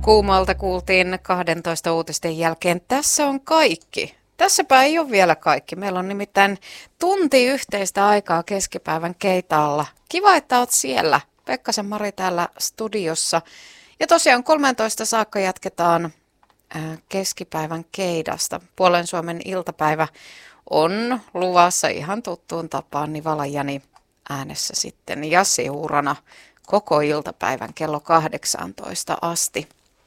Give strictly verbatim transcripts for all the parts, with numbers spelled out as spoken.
Kuumalta kuultiin kahdentoista uutisten jälkeen. Tässä on kaikki. Tässäpä ei ole vielä kaikki. Meillä on nimittäin tunti yhteistä aikaa keskipäivän keitaalla. Kiva, että olet siellä. Pekkasen Mari täällä studiossa. Ja tosiaan kolmeentoista saakka jatketaan keskipäivän keidasta. Puolen Suomen iltapäivä on luvassa ihan tuttuun tapaan Nivala Jani äänessä sitten ja seurana koko iltapäivän kello kahdeksantoista asti.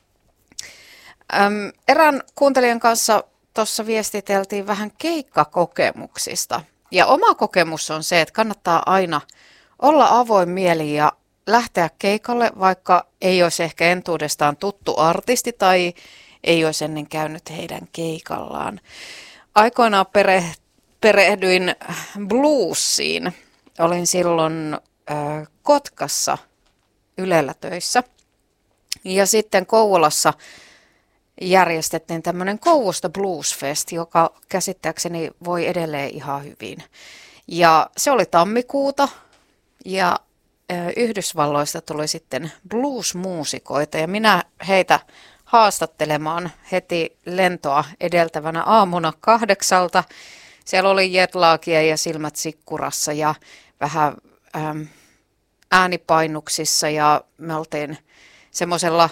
Öm, erään kuuntelijan kanssa tuossa viestiteltiin vähän keikkakokemuksista. Ja oma kokemus on se, että kannattaa aina olla avoin mieli ja lähteä keikalle, vaikka ei olisi ehkä entuudestaan tuttu artisti tai ei olisi ennen käynyt heidän keikallaan. Aikoinaan pere, perehdyin bluesiin. Olin silloin äh, Kotkassa Ylellä töissä. Ja sitten Kouvolassa järjestettiin tämmöinen Kouvosta Blues Fest, joka käsittääkseni voi edelleen ihan hyvin. Ja se oli tammikuuta ja äh, Yhdysvalloista tuli sitten blues-muusikoita ja minä heitä haastattelemaan heti lentoa edeltävänä aamuna kahdeksalta. Siellä oli jetlaagia ja silmät sikkurassa ja vähän ähm, äänipainuksissa ja me oltiin semmoisella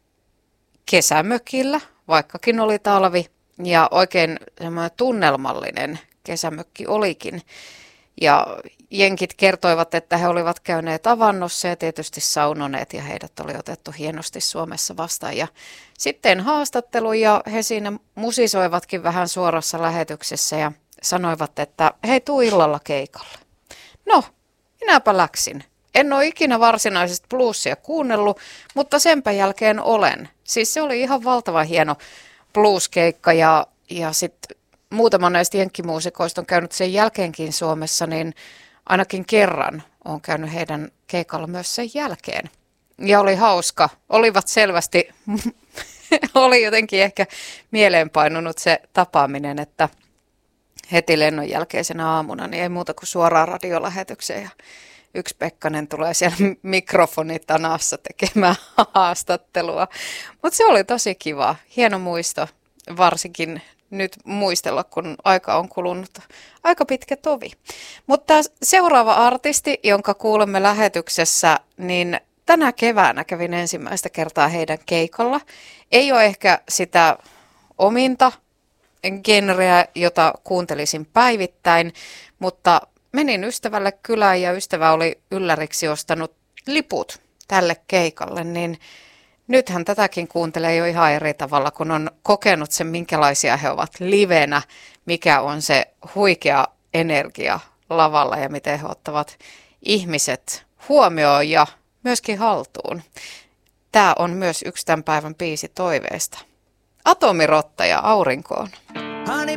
kesämökillä, vaikkakin oli talvi ja oikein semmoinen tunnelmallinen kesämökki olikin. Ja jenkit kertoivat, että he olivat käyneet avannossa ja tietysti saunoneet ja heidät oli otettu hienosti Suomessa vastaan. Ja sitten haastattelu ja he siinä musisoivatkin vähän suorassa lähetyksessä ja sanoivat, että hei, tuu illalla keikalle. No, minäpä läksin. En ole ikinä varsinaisesti bluesia kuunnellut, mutta senpä jälkeen olen. Siis se oli ihan valtavan hieno blueskeikka ja, ja sitten muutama näistä jenkkimuusikoista on käynyt sen jälkeenkin Suomessa, niin ainakin kerran on käynyt heidän keikalla myös sen jälkeen. Ja oli hauska. Olivat selvästi, oli jotenkin ehkä mieleenpainunut se tapaaminen, että heti lennon jälkeisenä aamuna niin ei muuta kuin suoraan radiolähetykseen. Ja yksi Pekkanen tulee siellä mikrofonitanassa tekemään haastattelua. Mutta se oli tosi kiva. Hieno muisto, varsinkin nyt muistella, kun aika on kulunut aika pitkä tovi. Mutta seuraava artisti, jonka kuulemme lähetyksessä, niin tänä keväänä kävin ensimmäistä kertaa heidän keikalla. Ei ole ehkä sitä ominta genreä, jota kuuntelisin päivittäin, mutta menin ystävälle kylään ja ystävä oli ylläriksi ostanut liput tälle keikalle, niin nythän tätäkin kuuntelee jo ihan eri tavalla, kun on kokenut sen, minkälaisia he ovat livenä, mikä on se huikea energia lavalla ja miten he ottavat ihmiset huomioon ja myöskin haltuun. Tämä on myös yksi tämän päivän biisi toiveesta. Atomirotta ja aurinkoon. Honey